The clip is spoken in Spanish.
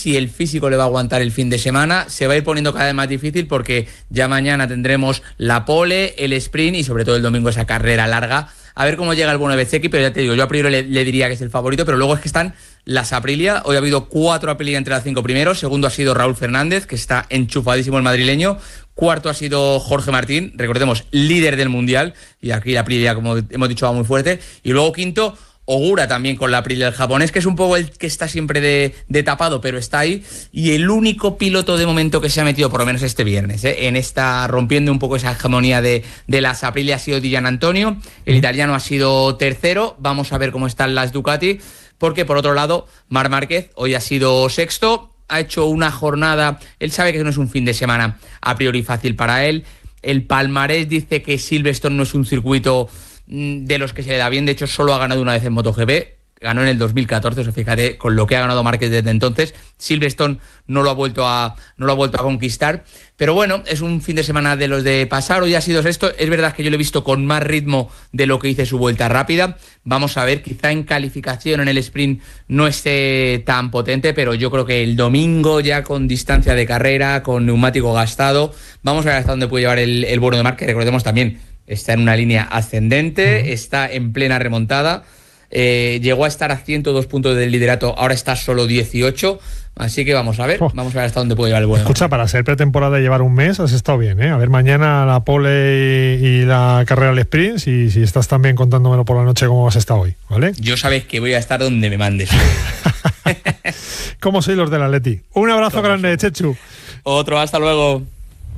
si el físico le va a aguantar el fin de semana. Se va a ir poniendo cada vez más difícil porque ya mañana tendremos la pole, el sprint y sobre todo el domingo esa carrera larga. A ver cómo llega el bueno de Bezzecchi, pero ya te digo, yo a priori le diría que es el favorito, pero luego es que están las Aprilia. Hoy ha habido 4 Aprilia entre las 5 primeros. Segundo ha sido Raúl Fernández, que está enchufadísimo el madrileño. Cuarto ha sido Jorge Martín, recordemos, líder del Mundial. Y aquí la Aprilia, como hemos dicho, va muy fuerte. Y luego quinto, Ogura también con la Aprilia, el japonés, que es un poco el que está siempre de tapado, pero está ahí. Y el único piloto de momento que se ha metido, por lo menos este viernes, en esta, rompiendo un poco esa hegemonía de las Aprilia, ha sido Di Gianantonio. El italiano ha sido tercero. Vamos a ver cómo están las Ducati, porque por otro lado, Marc Márquez hoy ha sido sexto. Ha hecho una jornada, él sabe que no es un fin de semana a priori fácil para él. El palmarés dice que Silverstone no es un circuito de los que se le da bien. De hecho, solo ha ganado una vez en MotoGP, ganó en el 2014, o sea, fíjate, con lo que ha ganado Márquez desde entonces. Silverstone no lo ha vuelto a conquistar, pero bueno, es un fin de semana de los de pasar. Hoy ha sido sexto. Es verdad que yo lo he visto con más ritmo de lo que hice su vuelta rápida. Vamos a ver, quizá en calificación en el sprint no esté tan potente, pero yo creo que el domingo, ya con distancia de carrera, con neumático gastado, vamos a ver hasta dónde puede llevar el bueno de Márquez. Recordemos también, está en una línea ascendente, está en plena remontada, llegó a estar a 102 puntos del liderato, ahora está solo 18, así que vamos a ver hasta dónde puede llevar el bueno. Escucha, para ser pretemporada y llevar un mes has estado bien, ¿eh? A ver mañana la pole y la carrera al sprint, si estás también contándomelo por la noche cómo vas a estar hoy, ¿vale? Yo sabes que voy a estar donde me mandes. ¿Cómo soy los del Atleti? Un abrazo grande, Chechu. Otro, hasta luego.